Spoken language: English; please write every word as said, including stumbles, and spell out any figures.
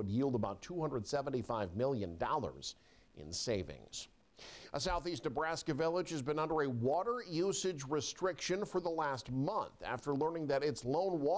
would yield about two hundred seventy-five million dollars in savings. A southeast Nebraska village has been under a water usage restriction for the last month after learning that its lone water